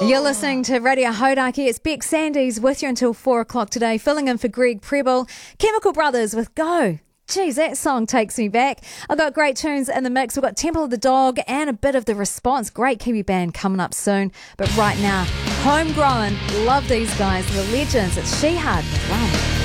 You're listening to Radio Hodaki. It's Beck Sandys with you until 4 o'clock today, filling in for Greg Preble. Chemical Brothers with Go. Geez, that song takes me back. I've got great tunes in the mix. We've got Temple of the Dog and a bit of The Response. Great Kiwi band coming up soon. But right now, homegrown. Love these guys, the legends. It's Shehad with Run.